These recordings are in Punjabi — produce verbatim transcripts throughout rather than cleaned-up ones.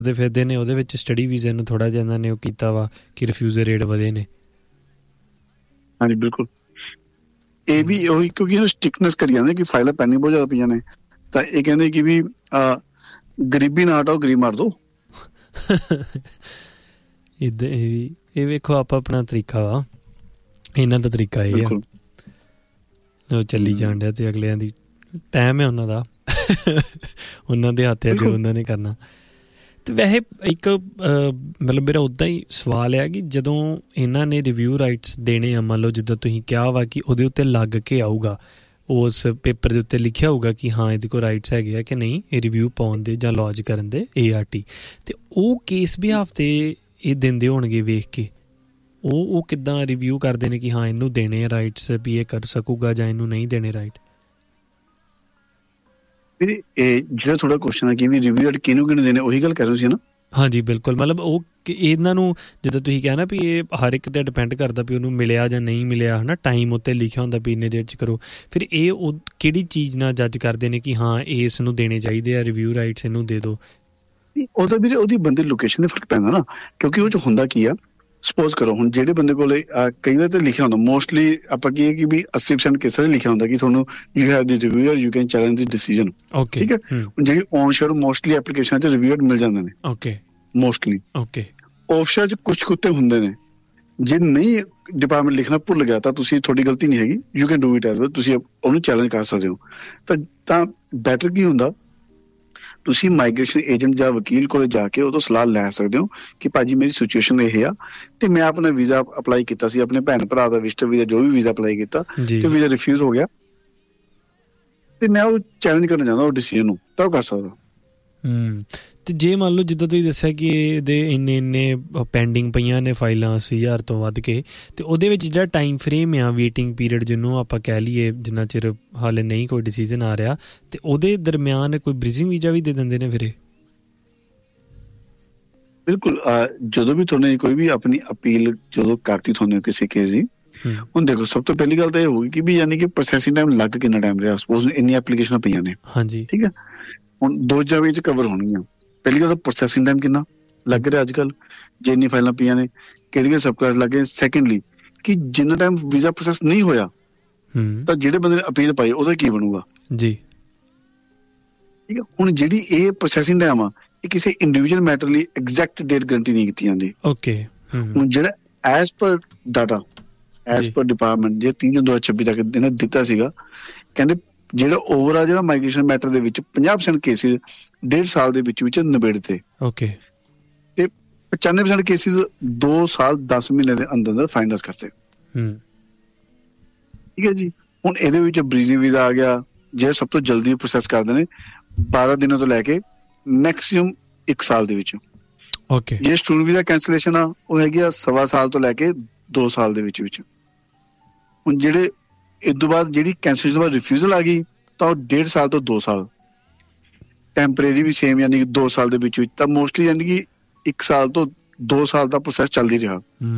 ਦੇ ਫਿਰਦੇ ਨੇ ਉਹਦੇ ਵਿੱਚ ਸਟੱਡੀ ਵੀਜ਼ੇ ਨੂੰ ਥੋੜ੍ਹਾ ਜਿਹਾ ਇਹਨਾਂ ਨੇ ਉਹ ਕੀਤਾ ਵਾ ਕਿ ਰਿਫਿਊਜ਼ਲ ਰੇਟ ਵਧੇ ਨੇ। ਹਾਂਜੀ ਬਿਲਕੁਲ, ਇਹ ਵੀ ਉਹੀ ਕਿਉਂਕਿ ਇਹਨੂੰ ਸਟਿਕਨੈਸ ਕਰੀ ਜਾਂਦੇ ਕਿ ਫਾਈਲਾਂ ਪੈਂਡਿੰਗ ਬਹੁਤ ਜ਼ਿਆਦਾ ਪਈਆਂ ਨੇ, ਤਾਂ ਇਹ ਕਹਿੰਦੇ ਕਿ ਵੀ ਗਰੀਬੀ ਨਾ ਹਟਾਓ, ਗਰੀਬ ਮਾਰ ਦੋ। ਇੱਦਾਂ ਇਹ ਵੀ ਇਹ ਵੇਖੋ ਆਪਾਂ ਆਪਣਾ ਤਰੀਕਾ ਵਾ, ਇਹਨਾਂ ਦਾ ਤਰੀਕਾ ਇਹ ਆ ਉਹ ਚੱਲੀ ਜਾਣ ਡਿਆ ਅਤੇ ਅਗਲਿਆਂ ਦੀ ਟਾਈਮ ਹੈ ਉਹਨਾਂ ਦਾ, ਉਹਨਾਂ ਦੇ ਹੱਥ ਹੈ ਜੋ ਉਹਨਾਂ ਨੇ ਕਰਨਾ। ਅਤੇ ਵੈਸੇ ਇੱਕ ਮਤਲਬ ਮੇਰਾ ਉੱਦਾਂ ਹੀ ਸਵਾਲ ਆ ਕਿ ਜਦੋਂ ਇਹਨਾਂ ਨੇ ਰਿਵਿਊ ਰਾਈਟਸ ਦੇਣੇ ਆ, ਮੰਨ ਲਓ ਜਿੱਦਾਂ ਤੁਸੀਂ ਕਿਹਾ ਵਾ ਕਿ ਉਹਦੇ ਉੱਤੇ ਲੱਗ ਕੇ ਆਊਗਾ, ਉਸ ਪੇਪਰ ਦੇ ਉੱਤੇ ਲਿਖਿਆ ਹੋਊਗਾ ਕਿ ਹਾਂ ਇਹਦੇ ਕੋਲ ਰਾਈਟਸ ਹੈਗੇ ਆ ਕਿ ਨਹੀਂ ਇਹ ਰਿਵਿਊ ਪਾਉਣ ਦੇ ਜਾਂ ਲੌਜ ਕਰਨ ਦੇ ਏ ਆਰ ਟੀ, ਅਤੇ ਉਹ ਕੇਸ ਬਿਹਾਫ 'ਤੇ ਇਹ ਦਿੰਦੇ ਹੋਣਗੇ ਵੇਖ ਕੇ, ਉਹ ਉਹ ਕਿੱਦਾਂ ਰਿਵਿਊ ਕਰਦੇ ਨੇ ਕਿ ਹਾਂ ਇਹਨੂੰ ਦੇਣੇ ਆ ਰਾਈਟਸ ਵੀ ਇਹ ਕਰ ਸਕੂਗਾ ਜਾਂ ਇਹਨੂੰ ਨਹੀਂ ਦੇਣੇ ਰਾਈਟ? ਇਹ ਜਿਹੜਾ ਥੋੜਾ ਕੁਐਸਚਨ ਹੈ ਕਿ ਵੀ ਰਿਵਿਊ ਰਾਈਟ ਕਿਹਨੂੰ ਕਿਹਨੂੰ ਦੇਣੇ, ਉਹੀ ਗੱਲ ਕਰ ਰਹੇ ਸੀ ਨਾ। ਹਾਂਜੀ ਬਿਲਕੁਲ, ਮਤਲਬ ਉਹ ਇਹਨਾਂ ਨੂੰ ਜਿੱਦਾਂ ਤੁਸੀਂ ਕਿਹਾ ਨਾ ਵੀ ਇਹ ਹਰ ਇੱਕ 'ਤੇ ਡਿਪੈਂਡ ਕਰਦਾ ਵੀ ਉਹਨੂੰ ਮਿਲਿਆ ਜਾਂ ਨਹੀਂ ਮਿਲਿਆ, ਹੈ ਨਾ, ਟਾਈਮ ਉੱਤੇ ਲਿਖਿਆ ਹੁੰਦਾ ਵੀ ਇੰਨੇ ਦੇਰ 'ਚ ਕਰੋ। ਫਿਰ ਇਹ ਉਹ ਕਿਹੜੀ ਚੀਜ਼ ਨਾਲ ਜੱਜ ਕਰਦੇ ਨੇ ਕਿ ਹਾਂ ਇਸ ਨੂੰ ਦੇਣੇ ਚਾਹੀਦੇ ਆ ਰਿਵਿਊ ਰਾਈਟਸ, ਇਹਨੂੰ ਦੇ ਦਿਓ? ਉਹਦਾ ਵੀ ਉਹਦੀ ਬੰਦੇ ਲੋਕੇਸ਼ਨ 'ਤੇ ਫਰਕ ਪੈਂਦਾ ਨਾ, ਕਿਉਂਕਿ ਉਹ 'ਚ ਹੁੰਦਾ ਕੀ ਆ, ਸਪੋਜ਼ ਕਰੋ ਹੁਣ ਜਿਹੜੇ ਬੰਦੇ ਕੋਲ ਕਈ ਵਾਰ ਤਾਂ ਲਿਖਿਆ ਹੁੰਦਾ, ਮੋਸਟਲੀ ਆਪਾਂ ਕੀ ਹੈ ਕਿ ਵੀ ਅੱਸੀ ਪਰਸੈਂਟ ਕੇਸਾਂ 'ਚ ਲਿਖਿਆ ਹੁੰਦਾ ਕਿ ਤੁਹਾਨੂੰ you have the ਰਿਵਿਊਅਰ, you can challenge the decision. Okay, ਠੀਕ ਹੈ। ਹੁਣ ਜਿਹੜੀ ਔਨ ਸ਼ੋਰ ਮੋਸਟਲੀ ਐਪਲੀਕੇਸ਼ਨ 'ਚ ਰਿਵਿਊਅਰ ਮਿਲ ਜਾਂਦੇ ਨੇ। Okay, mostly. ਓਕੇ, ਆਫ ਸ਼ੋਰ 'ਚ ਕੁਛ ਕੁੱਤੇ ਹੁੰਦੇ ਨੇ, ਜੇ ਨਹੀਂ ਡਿਪਾਰਟਮੈਂਟ ਲਿਖਣਾ ਭੁੱਲ ਗਿਆ ਤਾਂ ਤੁਸੀਂ, ਤੁਹਾਡੀ ਗਲਤੀ ਨਹੀਂ ਹੈਗੀ, you can do it as well, ਤੁਸੀਂ ਉਹਨੂੰ ਚੈਲੰਜ ਕਰ ਸਕਦੇ ਹੋ। ਤਾਂ ਤਾਂ ਬੈਟਰ ਕੀ ਹੁੰਦਾ, ਤੁਸੀਂ ਮਾਈਗ੍ਰੇਸ਼ਨ ਏਜੰਟ ਜਾਂ ਵਕੀਲ ਕੋਲ ਜਾ ਕੇ ਉਹ ਤੋਂ ਸਲਾਹ ਲੈ ਸਕਦੇ ਹੋ ਕਿ ਭਾਜੀ ਮੇਰੀ ਸਿਚੁਏਸ਼ਨ ਇਹ ਆ ਤੇ ਮੈਂ ਆਪਣਾ ਵੀਜ਼ਾ ਅਪਲਾਈ ਕੀਤਾ ਸੀ, ਆਪਣੇ ਭੈਣ ਭਰਾ ਦਾ ਵਿਜ਼ਟਰ ਵੀਜ਼ਾ ਜੋ ਵੀ ਵੀਜ਼ਾ ਅਪਲਾਈ ਕੀਤਾ ਤੇ ਵੀਜ਼ਾ ਰਿਫਿਊਜ਼ ਹੋ ਗਿਆ ਤੇ ਮੈਂ ਉਹ ਚੈਲੰਜ ਕਰਨਾ ਚਾਹੁੰਦਾ ਉਹ ਡਿਸੀਜਨ ਨੂੰ, ਤਾਂ ਉਹ ਕਰ ਸਕਦਾ। ਹੂੰ, ਅਤੇ ਜੇ ਮੰਨ ਲਓ ਜਿੱਦਾਂ ਤੁਸੀਂ ਦੱਸਿਆ ਕਿ ਇਹਦੇ ਇੰਨੇ ਇੰਨੇ ਪੈਂਡਿੰਗ ਪਈਆਂ ਨੇ ਫਾਈਲਾਂ ਅੱਸੀ ਹਜ਼ਾਰ ਤੋਂ ਵੱਧ ਕੇ, ਅਤੇ ਉਹਦੇ ਵਿੱਚ ਜਿਹੜਾ ਟਾਈਮ ਫਰੇਮ ਆ ਵੇਟਿੰਗ ਪੀਰੀਅਡ ਜਿਹਨੂੰ ਆਪਾਂ ਕਹਿ ਲਈਏ ਜਿੰਨਾ ਚਿਰ ਹਾਲੇ ਨਹੀਂ ਕੋਈ ਡਿਸੀਜ਼ਨ ਆ ਰਿਹਾ, ਅਤੇ ਉਹਦੇ ਦਰਮਿਆਨ ਕੋਈ ਬ੍ਰਿਜਿੰਗ ਵੀਜ਼ਾ ਵੀ ਦੇ ਦਿੰਦੇ ਨੇ ਫਿਰ ਇਹ? ਬਿਲਕੁਲ, ਜਦੋਂ ਵੀ ਤੁਹਾਨੂੰ ਕੋਈ ਵੀ ਆਪਣੀ ਅਪੀਲ ਜਦੋਂ ਕਰਤੀ ਤੁਹਾਨੂੰ ਕਿਸੇ ਕੇਸ ਦੀ, ਹੁਣ ਦੇਖੋ ਸਭ ਤੋਂ ਪਹਿਲੀ ਗੱਲ ਤਾਂ ਇਹ ਹੋਊਗੀ ਕਿ ਵੀ ਯਾਨੀ ਕਿ ਪ੍ਰੋਸੈਸਿੰਗ ਟਾਈਮ ਲੱਗ ਕਿੰਨਾ ਟਾਈਮ ਰਿਹਾ, ਸਪੋਜ਼ ਇੰਨੀਆਂ ਐਪਲੀਕੇਸ਼ਨਾਂ ਪਈਆਂ ਨੇ। ਹਾਂਜੀ, ਠੀਕ ਹੈ। ਹੁਣ ਦੋ ਜਗ੍ਹਾ ਵਿੱਚ ਕਵਰ ਹੋਣਗੀਆਂ। ਪਹਿਲੀ ਗੱਲ ਤਾਂ ਪ੍ਰੋਸੈਸਿੰਗ ਟਾਈਮ ਕਿੰਨਾ ਲੱਗ ਰਿਹਾ ਅੱਜ ਕੱਲ੍ਹ, ਜੇ ਇੰਨੀ ਫਾਈਲਾਂ ਪਈਆਂ ਨੇ, ਕਿਹੜੀਆਂ ਸਬ ਕਲਾਸ ਲੱਗ ਗਏ। ਸੈਕਿੰਡਲੀ ਕਿ ਜਿੰਨਾ ਟਾਈਮ ਵੀਜ਼ਾ ਪ੍ਰੋਸੈਸ ਨਹੀਂ ਹੋਇਆ ਤਾਂ ਜਿਹੜੇ ਬੰਦੇ ਨੇ ਅਪੀਲ ਪਾਈ ਉਹਦਾ ਕੀ ਬਣੂਗਾ ਜੀ, ਠੀਕ ਹੈ। ਹੁਣ ਜਿਹੜੀ ਇਹ ਪ੍ਰੋਸੈਸਿੰਗ ਟਾਈਮ ਆ ਇਹ ਕਿਸੇ ਇੰਡੀਵਿਜੂਅਲ ਮੈਟਰ ਲਈ ਐਗਜ਼ੈਕਟ ਡੇਟ ਗਰੰਟੀ ਨਹੀਂ ਕੀਤੀ ਜਾਂਦੀ। ਓਕੇ, ਹੁਣ ਜਿਹੜਾ as per data as per department ਜੇ ਤੀਹ ਜੂਨ ਦੋ ਹਜ਼ਾਰ ਛੱਬੀ ਤੱਕ ਇਹਨਾਂ ਦਿੱਤਾ ਸੀਗਾ, ਕਹਿੰਦੇ ਜਿਹੜਾ ਓਵਰਆਲ ਜਿਹੜਾ ਮਾਈਗ੍ਰੇਸ਼ਨ ਮੈਟਰ ਦੇ ਵਿੱਚ ਪੰਜਾਹ ਪਰਸੈਂਟ ਕੇਸਿਸ ਡੇਢ ਸਾਲ ਦੇ ਵਿੱਚ ਵਿੱਚ ਨਿਬੇੜਤੇ। ਓਕੇ, ਤੇ ਪਚਾਨਵੇਂ ਪਰਸੈਂਟ ਕੇਸਿਸ ਦੋ ਸਾਲ ਦਸ ਮਹੀਨੇ ਦੇ ਅੰਦਰ ਅੰਦਰ ਫਾਈਨਲਾਈਜ਼ ਕਰਤੇ। ਹੂੰ, ਠੀਕ ਹੈ ਜੀ। ਹੁਣ ਇਹਦੇ ਵਿੱਚ ਬ੍ਰੀਜ਼ਿੰਗ ਵੀਜ਼ਾ ਆ ਗਿਆ, ਜਿਹੜਾ ਸਭ ਤੋਂ ਜਲਦੀ ਪ੍ਰੋਸੈਸ ਕਰਦੇ ਨੇ, ਬਾਰਾਂ ਦਿਨਾਂ ਤੋਂ ਲੈ ਕੇ ਮੈਕਸੀਮਮ ਇੱਕ ਸਾਲ ਦੇ ਵਿੱਚ। ਓਕੇ, ਜੇ ਸਟੂਡੈਂਟ ਵੀਜ਼ਾ ਕੈਂਸਲੇਸ਼ਨ ਆ ਉਹ ਹੈਗੀ ਆ ਸਵਾ ਸਾਲ ਤੋਂ ਲੈ ਕੇ ਦੋ ਸਾਲ ਦੇ ਵਿੱਚ ਵਿੱਚ। ਹੁਣ ਜਿਹੜੇ ਇਸ ਤੋਂ ਬਾਅਦ ਜਿਹੜੀ ਕੈਂਸਲੇਸ਼ਨ ਤੋਂ ਬਾਅਦ ਰਿਫਿਊਜ਼ਲ ਆ ਗਈ ਤਾਂ ਉਹ ਡੇਢ ਸਾਲ ਤੋਂ ਦੋ ਸਾਲ, ਟੈਂਪਰੇਰੀ ਵੀ ਸੇਮ ਯਾਨੀ ਕਿ ਦੋ ਸਾਲ ਦੇ ਵਿੱਚ ਵਿੱਚ, ਤਾਂ ਮੋਸਟਲੀ ਯਾਨੀ ਕਿ ਇੱਕ ਸਾਲ ਤੋਂ ਦੋ ਸਾਲ ਦਾ ਪ੍ਰੋਸੈਸ ਚੱਲਦੀ ਰਿਹਾ।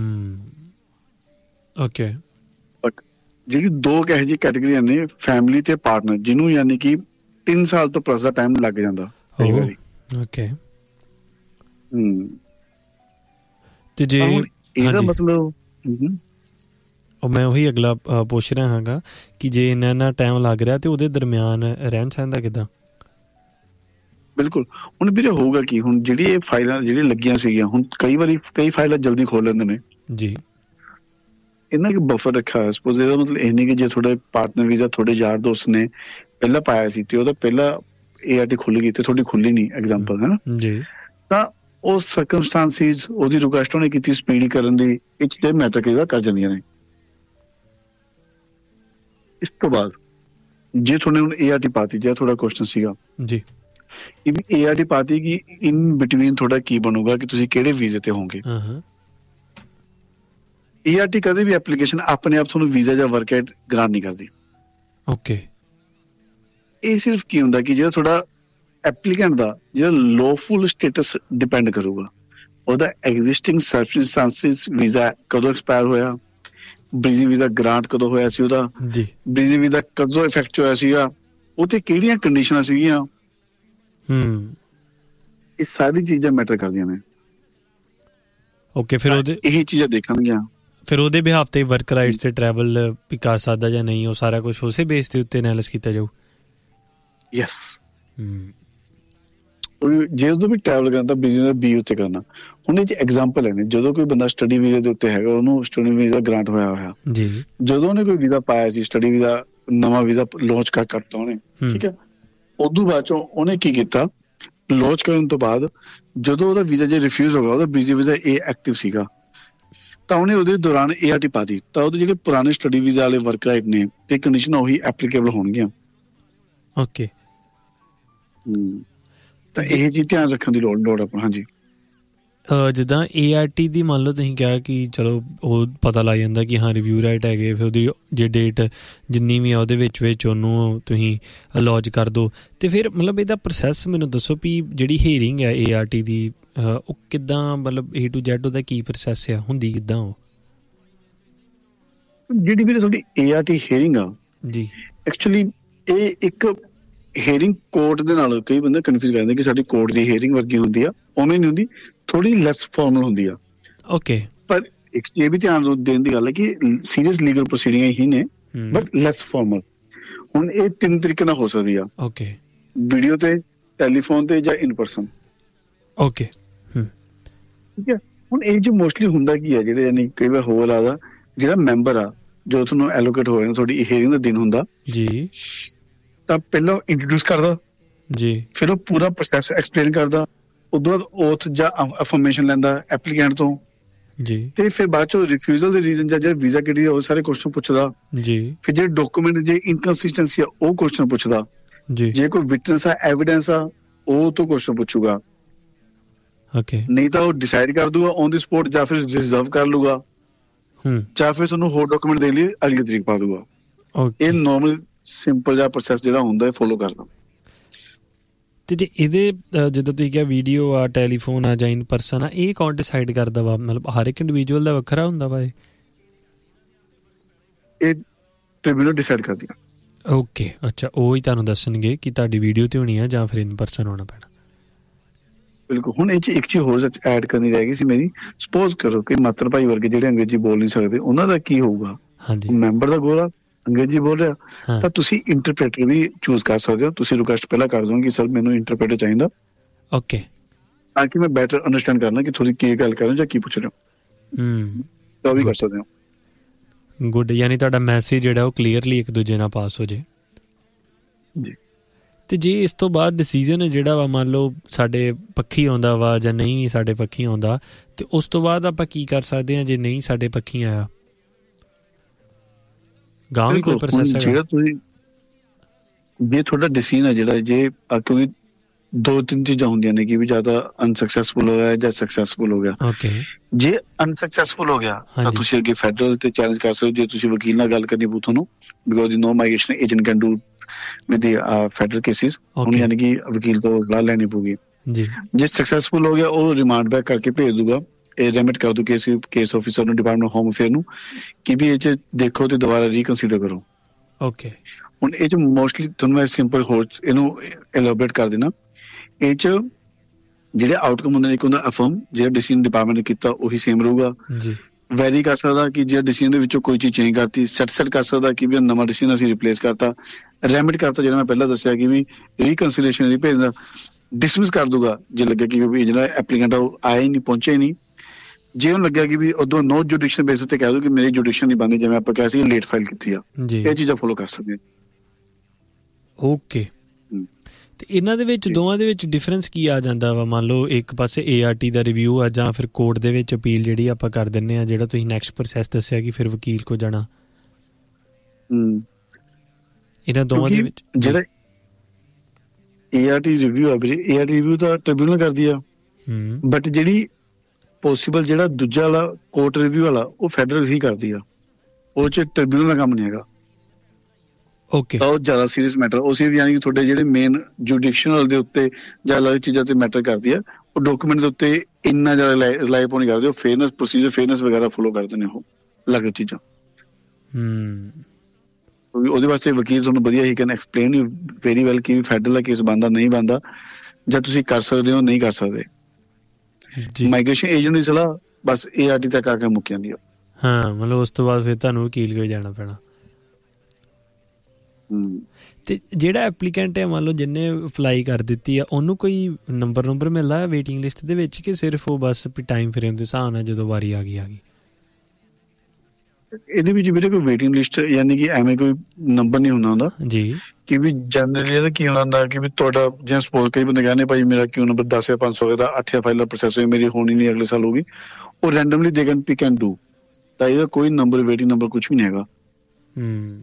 ਓਕੇ, ਬਟ ਜਿਹੜੀ ਦੋ ਇਹੋ ਜਿਹੀ ਕੈਟੇਗਰੀਆਂ ਨੇ ਫੈਮਿਲੀ ਤੇ ਪਾਰਟਨਰ, ਜਿਹਨੂੰ ਯਾਨੀ ਕਿ ਤਿੰਨ ਸਾਲ ਤੋਂ ਪਲੱਸ ਦਾ ਟਾਈਮ ਲੱਗ ਜਾਂਦਾ ਕਈ ਵਾਰੀ। ਓਕੇ, ਹੂੰ, ਤੇ ਜੇ ਇਹਦਾ ਮਤਲਬ ਉਹ ਮੈਂ ਉਹੀ ਅਗਲਾ ਪੁੱਛ ਰਿਹਾ ਹੈਗਾ ਕਿ ਜੇ ਇੰਨਾ ਇੰਨਾ ਟਾਈਮ ਲੱਗ ਰਿਹਾ ਤੇ ਉਹਦੇ ਦਰਮਿਆਨ ਰਹਿਣ ਸਹਿਣ ਦਾ ਕਿੱਦਾਂ? ਬਿਲਕੁਲ, ਹੁਣ ਵੀਰੇ ਹੋਊਗਾ ਕੀ, ਹੁਣ ਜਿਹੜੀ ਇਹ ਫਾਈਲਾਂ ਜਿਹੜੀਆਂ ਲੱਗੀਆਂ ਸੀਗੀਆਂ, ਹੁਣ ਕਈ ਵਾਰੀ ਕਈ ਫਾਈਲਾਂ ਜਲਦੀ ਖੋਲ ਲੈਂਦੇ ਨੇ ਜੀ, ਇਹਨਾਂ ਕਿ ਬਫਰ ਰੱਖਿਆ ਹੋਇਆ। ਸਪੋਜ਼ ਇਹਦਾ ਮਤਲਬ ਇਹ ਨਹੀਂ ਕਿ ਜੇ ਤੁਹਾਡੇ ਪਾਰਟਨਰ ਵੀਜ਼ਾ ਤੁਹਾਡੇ ਯਾਰ ਦੋਸਤ ਨੇ ਪਹਿਲਾਂ ਪਾਇਆ ਸੀ ਤੇ ਉਹਦਾ ਪਹਿਲਾਂ ਏ ਆਰ ਟੀ ਖੁੱਲ ਗਈ ਤੇ ਤੁਹਾਡੀ ਖੁੱਲੀ ਨਹੀਂ, ਐਗਜ਼ਾਮਪਲ ਹੈ ਨਾ ਜੀ, ਤਾਂ ਉਹ ਸਰਕਮਸਟਾਂਸਿਸ ਉਹਦੀ ਰਿਕੁਐਸਟ ਉਹਨੇ ਕੀਤੀ ਸਪੀਡੀ ਕਰਨ ਦੀ, ਇਹ ਚੀਜ਼ਾਂ ਮੈਟਰ ਕਈ ਵਾਰ ਕਰ ਜਾਂਦੀਆਂ ਨੇ। ਇਸ ਤੋਂ ਬਾਅਦ ਜੇ ਤੁਹਾਨੇ ਹੁਣ ਏ ਆਰ ਟੀ ਪਾਤੀ, ਜਿਹੜਾ ਤੁਹਾਡਾ ਕੁਐਸਚਨ ਸੀਗਾ ਜੀ, ਇਹ ਵੀ ਏ ਆਰ ਟੀ ਪਾਤੀ ਕਿ ਇਨ ਬਿਟਵੀਨ ਤੁਹਾਡਾ ਕੀ ਬਣੂਗਾ ਕਿ ਤੁਸੀਂ ਕਿਹੜੇ ਵੀਜ਼ੇ ਤੇ ਹੋਗੇ। ਏ ਆਰ ਟੀ ਕਦੇ ਵੀ ਐਪਲੀਕੇਸ਼ਨ ਆਪਣੇ ਆਪ ਤੁਹਾਨੂੰ ਵੀਜ਼ਾ ਜਾਂ ਵਰਕ ਐਟ ਗ੍ਰਾਂਟ ਨਹੀਂ ਕਰਦੀ। ਓਕੇ, ਇਹ ਸਿਰਫ ਕੀ ਹੁੰਦਾ ਕਿ ਜਿਹੜਾ ਤੁਹਾਡਾ ਐਪਲੀਕੈਂਟ ਦਾ ਜਿਹੜਾ ਲੌਫੁਲ ਸਟੇਟਸ ਡਿਪੈਂਡ ਕਰੂਗਾ, ਉਹਦਾ ਐਗਜ਼ਿਸਟਿੰਗ ਸਰਕਮਸਟੈਂਸਿਸ, ਵੀਜ਼ਾ ਕਦੋਂ ਐਕਸਪਾਇਰ ਹੋਇਆ, ਬ੍ਰੀਜ਼ਿੰਗ ਵੀਜ਼ਾ ਗ੍ਰਾਂਟ ਕਦੋਂ ਹੋਇਆ ਸੀ ਉਹਦਾ, ਬ੍ਰੀਜ਼ਿੰਗ ਵੀਜ਼ਾ ਕਦੋਂ ਇਫੈਕਟ ਹੋਇਆ ਸੀਗਾ, ਉਹ ਤੇ ਕਿਹੜੀਆਂ ਕੰਡੀਸ਼ਨਾਂ ਸੀਗੀਆਂ। ਹੂੰ, ਇਹ ਸਾਰੀ ਚੀਜ਼ਾਂ ਮੈਟਰ ਕਰਦੀਆਂ ਨੇ। ਓਕੇ, ਫਿਰ ਉਹਦੇ ਇਹ ਚੀਜ਼ਾਂ ਦੇਖਣਗੀਆਂ, ਫਿਰ ਉਹਦੇ ਬਿਹਾਫ ਤੇ ਵਰਕ ਰਾਈਟਸ ਤੇ ਟਰੈਵਲ ਵੀ ਕਰ ਸਕਦਾ ਜਾਂ ਨਹੀਂ, ਉਹ ਸਾਰਾ ਕੁਛ ਉਸੇ ਬੇਸ ਦੇ ਉੱਤੇ ਐਨਾਲਿਸ ਕੀਤਾ ਜਾਊ। ਯੈਸ, ਜੇ ਉਦੋਂ ਵੀ ਟਰੈਵਲ ਕਰਨਾ ਬਿਜ਼ਨਸ ਬੀ ਉੱਤੇ ਕਰਨਾ। ਹੁਣ ਇਹ 'ਚ ਐਗਜ਼ਾਮਪਲ ਹੈ ਨੇ, ਜਦੋਂ ਕੋਈ ਬੰਦਾ ਸਟੱਡੀ ਵੀਜ਼ੇ ਦੇ ਉੱਤੇ ਹੈਗਾ, ਉਹਨੂੰ ਸਟੱਡੀ ਵੀਜ਼ਾ ਗ੍ਰਾਂਟ ਹੋਇਆ ਹੋਇਆ ਜੀ, ਜਦੋਂ ਉਹਨੇ ਕੋਈ ਵੀਜ਼ਾ ਪਾਇਆ ਸੀ, ਸਟੱਡੀ ਵੀਜ਼ਾ ਨਵਾਂ ਵੀਜ਼ਾ ਲਾਂਚ ਕਰ ਕਰਤਾ ਉਹਨੇ, ਠੀਕ ਹੈ। ਉਦੋਂ ਬਾਅਦ ਚੋਂ ਉਹਨੇ ਕੀ ਕੀਤਾ, ਲਾਂਚ ਕਰਨ ਤੋਂ ਬਾਅਦ ਜਦੋਂ ਉਹਦਾ ਵੀਜ਼ਾ ਜੇ ਰਿਫਿਊਜ਼ ਹੋ ਗਿਆ, ਉਹਦਾ ਬੀਜ਼ੀ ਵੀਜ਼ਾ ਏ ਐਕਟਿਵ ਸੀਗਾ, ਤਾਂ ਉਹਨੇ ਉਹਦੇ ਦੌਰਾਨ ਏ ਆਰ ਟੀ ਪਾ ਦਿੱਤੀ, ਤਾਂ ਉਹਦੇ ਜਿਹੜੇ ਪੁਰਾਣੇ ਸਟੱਡੀ ਵੀਜ਼ਾ ਵਾਲੇ ਵਰਕ ਰਾਈਟ ਨੇ ਤੇ ਕੰਡੀਸ਼ਨ ਉਹੀ ਐਪਲੀਕੇਬਲ ਹੋਣਗੀਆਂ। ਓਕੇ, ਤਾਂ ਇਹ ਚੀਜ਼ ਧਿਆਨ ਰੱਖਣ ਦੀ ਲੋੜ ਲੋੜ ਆਪਾਂ। ਹਾਂਜੀ, ਜਿੱਦਾਂ ਏ ਆਰ ਟੀ ਦੀ ਮੰਨ ਲਓ ਤੁਸੀਂ ਕਿਹਾ ਕਿ ਚਲੋ ਉਹ ਪਤਾ ਲੱਗ ਜਾਂਦਾ ਕਿ ਹਾਂ ਰਿਵਿਊ ਰਾਈਟ ਹੈਗੇ, ਫਿਰ ਉਹਦੀ ਜੇ ਡੇਟ ਜਿੰਨੀ ਵੀ ਆ ਉਹਦੇ ਵਿੱਚ ਵਿੱਚ ਉਹਨੂੰ ਤੁਸੀਂ ਲੌਜ ਕਰ ਦਿਓ, ਅਤੇ ਫਿਰ ਮਤਲਬ ਇਹਦਾ ਪ੍ਰੋਸੈਸ ਮੈਨੂੰ ਦੱਸੋ ਵੀ ਜਿਹੜੀ ਹੀਅਰਿੰਗ ਹੈ ਏ ਆਰ ਟੀ ਦੀ ਉਹ ਕਿੱਦਾਂ, ਮਤਲਬ ਏ ਟੂ ਜ਼ੈਡ ਉਹਦਾ ਕੀ ਪ੍ਰੋਸੈਸ ਆ, ਹੁੰਦੀ ਕਿੱਦਾਂ ਉਹ? ਜਿਹੜੀ ਵੀ ਤੁਹਾਡੀ ਏ ਆਰ ਟੀ ਹੀਅਰਿੰਗ ਆ ਜੀ, ਐਕਚੁਅਲੀ ਇਹ ਇੱਕ ਹੀਅਰਿੰਗ ਕੋਰਟ ਦੇ ਨਾਲ ਕਈ ਬੰਦੇ ਕਨਫਿਊਜ਼ ਕਰਦੇ ਕਿ ਸਾਡੀ ਕੋਰਟ ਦੀ ਹੀਅਰਿੰਗ ਵਰਗੀ ਹੁੰਦੀ ਆ, ਉਵੇਂ ਨਹੀਂ ਹੁੰਦੀ, ਥੋੜੀ ਲੈਸ ਫਾਰਮਲ ਹੁੰਦੀ ਆ। ਓਕੇ, ਪਰ ਇੱਕ ਇਹ ਵੀ ਧਿਆਨ ਦੇਣ ਦੀ ਗੱਲ ਹੈ ਕਿ ਸੀਰੀਅਸ ਲੀਗਲ ਪ੍ਰੋਸੀਡਿੰਗਾਂ ਹੀ ਨੇ, ਬਟ ਲੈਸ ਫਾਰਮਲ। ਹੁਣ ਇਹ ਤਿੰਨ ਤਰੀਕੇ ਨਾਲ ਹੋ ਸਕਦੀ ਆ। ਓਕੇ, ਵੀਡੀਓ ਤੇ, ਟੈਲੀਫੋਨ ਤੇ, ਜਾਂ ਇਨ ਪਰਸਨ। ਓਕੇ, ਠੀਕ ਹੈ। ਹੁਣ ਇਹ 'ਚ ਮੋਸਟਲੀ ਹੁੰਦਾ ਕੀ ਹੈ, ਜਿਹੜੇ ਯਾਨੀ ਕਈ ਵਾਰ ਹੋਰ ਆਦਾ ਜਿਹੜਾ ਮੈਂਬਰ ਆ ਜੋ ਤੁਹਾਨੂੰ ਐਲੋਕੇਟ ਹੋਇਆ ਨਾ, ਤੁਹਾਡੀ ਹੀਅਰਿੰਗ ਦਾ ਦਿਨ ਹੁੰਦਾ ਜੀ, ਤਾਂ ਪਹਿਲਾਂ ਇੰਟਰੋਡਿਊਸ ਕਰਦਾ ਜੀ, ਫਿਰ ਉਹ ਪੂਰਾ ਪ੍ਰੋਸੈਸ ਐਕਸਪਲੇਨ ਕਰਦਾ, ਉਦੋਂ ਬਾਅਦ ਓਥ ਜਾਂ ਅਫਰਮੇਸ਼ਨ ਲੈਂਦਾ ਐਪਲੀਕੈਂਟ ਤੋਂ ਜੀ, ਤੇ ਫਿਰ ਬਾਅਦ ਚੋਂ ਰਿਫਿਊਜ਼ਲ ਦੇ ਰੀਜ਼ਨ ਜਾਂ ਜਿਹੜਾ ਵੀਜ਼ਾ ਕਿਹੜੀ ਉਹ ਸਾਰੇ ਕੁਐਸਚਨ ਪੁੱਛਦਾ ਜੀ, ਫਿਰ ਜਿਹੜੇ ਡਾਕੂਮੈਂਟ ਜੇ ਇਨਕਨਸਿਸਟੈਂਸੀ ਆ ਉਹ ਕੁਐਸਚਨ ਪੁੱਛਦਾ ਜੀ, ਜੇ ਕੋਈ ਵਿਟਨੈਸ ਆ ਐਵੀਡੈਂਸ ਆ ਉਹ ਤੋਂ ਕੁਐਸਚਨ ਪੁੱਛੂਗਾ। ਓਕੇ, ਨਹੀਂ ਤਾਂ ਉਹ ਡਿਸਾਈਡ ਕਰ ਦੂਗਾ ਔਨ ਦੀ ਸਪੋਟ, ਜਾਂ ਫਿਰ ਰਿਜ਼ਰਵ ਕਰ ਲੂਗਾ, ਜਾਂ ਫਿਰ ਤੁਹਾਨੂੰ ਹੋਰ ਡਾਕੂਮੈਂਟ ਦੇਣ ਲਈ ਅਗਲੀ ਤਰੀਕ ਪਾ ਦੂਗਾ। ਇਹ ਨੋਰਮਲ ਸਿੰਪਲ ਜਿਹਾ ਪ੍ਰੋਸੈਸ ਜਿਹੜਾ ਹੁੰਦਾ ਫੋਲੋ ਕਰਦਾ। ਤੇ ਜੇ ਇਹਦੇ ਜਿੱਦਾਂ ਤੁਸੀਂ ਕਿਹਾ ਵੀਡੀਓ ਆ, ਟੈਲੀਫੋਨ ਆ, ਜਾਂ ਇਨ ਪਰਸਨ ਆ, ਇਹ ਕੌਣ ਡਿਸਾਈਡ ਕਰਦਾ ਵਾ? ਮਤਲਬ ਹਰ ਇੱਕ ਇੰਡੀਵਿਜੂਅਲ ਦਾ ਵੱਖਰਾ ਹੁੰਦਾ ਵਾ? ਇਹ ਟ੍ਰਿਬਿਊਨਲ ਡਿਸਾਈਡ ਕਰਦੀ ਆ। ਓਕੇ, ਅੱਛਾ, ਉਹ ਹੀ ਤੁਹਾਨੂੰ ਦੱਸਣਗੇ ਕਿ ਤੁਹਾਡੀ ਵੀਡੀਓ ਤੇ ਹੋਣੀ ਆ ਜਾਂ ਫਿਰ ਇਨ ਪਰਸਨ ਹੋਣਾ ਪੈਣਾ। ਬਿਲਕੁਲ। ਹੁਣ ਇਹ 'ਚ ਇੱਕ ਚੀਜ਼ ਹੋਰ ਐਡ ਕਰਨੀ ਰਹਿ ਗਈ ਸੀ ਮੇਰੀ। ਸਪੋਜ਼ ਕਰੋ ਕਿ ਮਾਤਰ ਭਾਈ ਵਰਗੇ ਜਿਹੜੇ ਅੰਗਰੇਜ਼ੀ ਬੋਲ ਨਹੀਂ ਸਕਦੇ, ਉਹਨਾਂ ਦਾ ਕੀ ਹੋਊਗਾ? ਹਾਂਜੀ, ਮੈਂਬਰ ਦਾ ਗੋਲਾ ਅੰਗਰੇਜ਼ੀ ਬੋਲ ਰਿਹਾ, ਤਾਂ ਤੁਸੀਂ ਇੰਟਰਪ੍ਰੇਟਰ ਵੀ ਚੂਜ਼ ਕਰ ਸਕਦੇ ਹੋ। ਤੁਸੀਂ ਰਿਕੁਐਸਟ ਪਹਿਲਾਂ ਕਰ ਦੋਗੇ ਕਿ ਸਰ ਮੈਨੂੰ ਇੰਟਰਪ੍ਰੇਟਰ ਚਾਹੀਦਾ, ਓਕੇ, ਤਾਂ ਕਿ ਮੈਂ ਬੈਟਰ ਅੰਡਰਸਟੈਂਡ ਕਰਨਾ ਕਿ ਤੁਸੀਂ ਕੀ ਗੱਲ ਕਰ ਰਹੇ ਹੋ ਜਾਂ ਕੀ ਪੁੱਛ ਰਹੇ ਹੋ। ਹੂੰ, ਤਾਂ ਵੀ ਕਰ ਸਕਦੇ ਹੋ। ਗੁੱਡ, ਯਾਨੀ ਤੁਹਾਡਾ ਮੈਸੇਜ ਜਿਹੜਾ ਉਹ ਕਲੀਅਰਲੀ ਇੱਕ ਦੂਜੇ ਨਾਲ ਪਾਸ ਹੋ ਜੇ ਜੀ। ਤੇ ਜੇ ਇਸ ਤੋਂ ਬਾਅਦ ਡਿਸੀਜ਼ਨ ਜਿਹੜਾ ਵਾ ਮੰਨ ਲਓ ਸਾਡੇ ਪੱਖੀ ਆਉਂਦਾ ਵਾ ਜਾਂ ਨਹੀਂ ਸਾਡੇ ਪੱਖੀ ਆਉਂਦਾ, ਤੇ ਉਸ ਤੋਂ ਬਾਅਦ ਆਪਾਂ ਕੀ ਕਰ ਸਕਦੇ ਹਾਂ ਜੇ ਨਹੀਂ ਸਾਡੇ ਪੱਖੀ ਆਇਆ? ਗਾਂ ਵੀ ਕੋਈ ਪ੍ਰੋਸੈਸ ਹੈਗਾ? ਤੁਸੀਂ ਜੇ ਤੁਹਾਡਾ ਡਿਸੀਜਨ ਹੈ ਜਿਹੜਾ, ਜੇ ਕਿਉਂਕਿ ਦੋ ਤਿੰਨ ਚੀਜ਼ਾਂ ਹੁੰਦੀਆਂ ਨੇ ਕਿ ਵੀ ਜਾਂ ਤਾਂ ਅਨਸਕਸੈਸਫੁਲ ਹੋ ਗਿਆ ਜਾਂ ਸਕਸੈਸਫੁਲ ਹੋ ਗਿਆ। ਓਕੇ, ਜੇ ਅਨਸਕਸੈਸਫੁਲ ਹੋ ਗਿਆ ਤਾਂ ਤੁਸੀਂ ਅੱਗੇ ਫੈਡਰਲ ਤੇ ਚੈਲੰਜ ਕਰ ਸਕਦੇ ਹੋ। ਜੇ ਤੁਸੀਂ ਵਕੀਲ ਨਾਲ ਗੱਲ ਕਰਨੀ ਪਊ ਤੁਹਾਨੂੰ, because no migration agent can do with the federal cases. ਹੁਣ ਯਾਨੀ ਕਿ ਵਕੀਲ ਤੋਂ ਸਲਾਹ ਲੈਣੀ ਪਊਗੀ ਜੀ। ਜੇ ਸਕਸੈਸਫੁਲ ਹੋ ਗਿਆ ਉਹ ਰਿਮਾਂਡ ਬੈਕ ਕਰਕੇ ਭੇਜ ਦੂਗਾ, ਇਹ ਰੈਮਿਟ ਕਰ ਦੂ ਕੇਸ ਕੇਸ ਆਫਿਸਰ ਨੂੰ, ਡਿਪਾਰਟਮੈਂਟ ਹੋਮ ਅਫੇਅਰ ਨੂੰ, ਕਿ ਵੀ ਇਹ 'ਚ ਦੇਖੋ ਤੇ ਦੁਬਾਰਾ ਰੀਕਨਸੀਡਰ ਕਰੋ। ਓਕੇ, ਹੁਣ ਇਹ 'ਚ ਮੋਸਟਲੀ ਤੁਹਾਨੂੰ ਮੈਂ ਸਿੰਪਲ ਹੋਰ ਇਹਨੂੰ ਐਲੋਬਰੇਟ ਕਰ ਦੇਣਾ। ਇਹ 'ਚ ਜਿਹੜੇ ਆਊਟਕਮ ਹੁੰਦੇ ਨੇ, ਇੱਕ ਹੁੰਦਾ ਅਫਰਮ, ਜਿਹੜਾ ਡਿਸੀਜਨ ਡਿਪਾਰਟਮੈਂਟ ਨੇ ਕੀਤਾ ਉਹੀ ਸੇਮ ਰਹੂਗਾ ਜੀ। ਵੈਰੀ ਕਰ ਸਕਦਾ ਕਿ ਜਿਹੜਾ ਡਿਸੀਜਨ ਦੇ ਵਿੱਚੋਂ ਕੋਈ ਚੀਜ਼ ਚੇਂਜ ਕਰਤੀ, ਸੈਟ ਸੈਟ ਕਰ ਸਕਦਾ ਕਿ ਵੀ ਨਵਾਂ ਡਿਸੀਜਨ ਅਸੀਂ ਰਿਪਲੇਸ ਕਰਤਾ, ਰੈਮਿਟ ਕਰਤਾ ਜਿਹੜਾ ਮੈਂ ਪਹਿਲਾਂ ਦੱਸਿਆ ਕਿ ਵੀ ਰੀਕਨਸੀਲੇਸ਼ਨ ਨਹੀਂ ਭੇਜਦਾ, ਡਿਸਮਿਸ ਕਰ ਦੂਗਾ ਜੇ ਲੱਗਿਆ ਕਿ ਵੀ ਜਿਹੜਾ ਐਪਲੀਕੈਂਟ ਆ ਉਹ ਆਇਆ ਹੀ ਨਹੀਂ, ਪਹੁੰਚਿਆ ਹੀ ਨਹੀਂ। ਜੇ ਉਹਨੂੰ ਲੱਗਿਆ ਕਿ ਵੀ ਉਦੋਂ ਨੋ ਜੁਡੀਸ਼ਨ ਬੇਸ ਉੱਤੇ ਕਹਿ ਦੋ ਕਿ ਮੇਰੀ ਜੁਡੀਸ਼ਨ ਨਹੀਂ ਬਣਦੀ, ਜਿਵੇਂ ਆਪਾਂ ਕਿਹਾ ਸੀ ਲੇਟ ਫਾਈਲ ਕੀਤੀ ਆ, ਇਹ ਚੀਜ਼ਾਂ ਫੋਲੋ ਕਰ ਸਕਦੇ। ਓਕੇ, ਤੇ ਇਹਨਾਂ ਦੇ ਵਿੱਚ ਦੋਵਾਂ ਦੇ ਵਿੱਚ ਡਿਫਰੈਂਸ ਕੀ ਆ ਜਾਂਦਾ ਵਾ? ਮੰਨ ਲਓ ਇੱਕ ਪਾਸੇ A R T the review ਆ, ਜਾਂ ਫਿਰ ਕੋਰਟ ਦੇ ਵਿੱਚ ਅਪੀਲ ਜਿਹੜੀ ਆਪਾਂ ਕਰ ਦਿੰਦੇ ਆ, ਜਿਹੜਾ ਤੁਸੀਂ ਨੈਕਸਟ ਪ੍ਰੋਸੈਸ ਦੱਸਿਆ ਕਿ ਫਿਰ ਵਕੀਲ ਕੋ ਜਾਣਾ। ਹੂੰ, ਇਹਨਾਂ ਦੋਵਾਂ ਦੇ ਵਿੱਚ ਜਿਹੜਾ ਏ ਆਰ ਟੀ ਰਿਵਿਊ ਆ ਵੀਰੇ, ਏ ਆਰ ਟੀ ਰਿਵਿਊ ਤਾਂ ਟ੍ਰਿਬਿਊਨਲ ਕਰਦੀ ਆ, ਬਟ ਜਿਹੜੀ ਪੋਸੀਬਲ ਜਿਹੜਾ ਦੂਜਾ ਵਾਲਾ ਕੋਰਟ ਰਿਵਿਊ ਵਾਲਾ ਉਹ ਫੈਡਰਲ ਹੀ ਕਰਦੀ ਆ, ਉਹ 'ਚ ਟ੍ਰਿਬਿਊਨਲ ਦਾ ਕੰਮ ਨਹੀਂ ਹੈਗਾ। ਓਕੇ, ਤਾਂ ਉਹ ਜ਼ਿਆਦਾ ਸੀਰੀਅਸ ਮੈਟਰ, ਉਹ ਸੀ ਯਾਨੀ ਕਿ ਤੁਹਾਡੇ ਜਿਹੜੇ ਮੇਨ ਜੁਡੀਸ਼ਨਲ ਦੇ ਉੱਤੇ ਜਾਂ ਅਲੱਗ ਚੀਜ਼ਾਂ ਤੇ ਮੈਟਰ ਕਰਦੀ ਆ, ਉਹ ਡਾਕੂਮੈਂਟ ਦੇ ਉੱਤੇ ਇੰਨਾ ਜ਼ਿਆਦਾ ਰਿਲਾਈ ਪੋ ਨਹੀਂ ਕਰਦੇ, ਉਹ ਫੇਅਰਨੈਸ ਪ੍ਰੋਸੀਜਰ ਫੇਅਰਨੈਸ ਵਗੈਰਾ ਫੋਲੋ ਕਰਦੇ ਨੇ ਉਹ ਅਲੱਗ ਚੀਜ਼ਾਂ। ਹੂੰ, ਉਹਦੇ ਵਾਸਤੇ ਵਕੀਲ ਤੁਹਾਨੂੰ ਵਧੀਆ ਹੀ ਕੈਨ ਐਕਸਪਲੇਨ ਵੈਰੀ ਵੈਲ ਕਿ ਫੈਡਰਲ ਦਾ ਕੇਸ ਬਣਦਾ ਨਹੀਂ ਬਣਦਾ, ਜਾਂ ਤੁਸੀਂ ਕਰ ਸਕਦੇ ਹੋ ਨਹੀਂ ਕਰ ਸਕਦੇ। ਮਾਈਗ੍ਰੇਸ਼ਨ ਏਜੰਟ ਦੀ ਸਲਾਹ ਬਸ ਏ ਆਰ ਟੀ ਤੱਕ ਆ ਕੇ ਮੁੱਕ ਜਾਂਦੀ ਆ। ਹਾਂ, ਮਤਲਬ ਉਸ ਤੋਂ ਬਾਅਦ ਫਿਰ ਤੁਹਾਨੂੰ ਵਕੀਲ ਕੋਲ ਜਾਣਾ ਪੈਣਾ। ਤੇ ਜਿਹੜਾ ਐਪਲੀਕੈਂਟ ਹੈ, ਮੰਨ ਲਓ ਜਿਹਨੇ ਅਪਲਾਈ ਕਰ ਦਿੱਤੀ ਆ, ਉਹਨੂੰ ਕੋਈ ਨੰਬਰ ਨੰਬਰ ਮਿਲਦਾ ਹੈ ਵੇਟਿੰਗ ਲਿਸਟ ਦੇ ਵਿੱਚ, ਕਿ ਸਿਰਫ ਉਹ ਬਸ ਟਾਈਮ ਫਰੇਮ ਦੇ ਹਿਸਾਬ ਨਾਲ ਜਦੋਂ ਵਾਰੀ ਆ ਗਈ ਆ ਗਈ? ਇਹਦੇ ਵਿੱਚ ਵੀਰੇ ਕੋਈ ਵੇਟਿੰਗ ਲਿਸਟ ਯਾਨੀ ਕਿ ਐਵੇਂ ਕੋਈ ਨੰਬਰ ਨਹੀਂ ਹੁੰਦਾ ਹੁੰਦਾ ਜੀ, ਕਿ ਵੀ ਜਨਰਲੀ ਇਹਦਾ ਕੀ ਹੁੰਦਾ ਕਿ ਵੀ ਤੁਹਾਡਾ ਜਿਵੇਂ ਸਪੋਜ਼ ਕਈ ਬੰਦੇ ਕਹਿੰਦੇ ਭਾਈ ਮੇਰਾ ਕਿਉਂ ਨੰਬਰ ਦਸ ਜਾਂ ਪੰਜ ਸੌ ਦਾ ਅੱਠ ਜਾਂ ਫਾਈਲ ਪ੍ਰੋਸੈਸ ਹੋਈ, ਮੇਰੀ ਹੋਣੀ ਨਹੀਂ ਅਗਲੇ ਸਾਲ ਹੋਊਗੀ, ਉਹ randomly they can pick and do. ਤਾਂ ਇਹਦਾ ਕੋਈ ਨੰਬਰ ਵੇਟਿੰਗ ਨੰਬਰ ਕੁਝ ਵੀ ਨਹੀਂ ਹੈਗਾ। ਹੂੰ।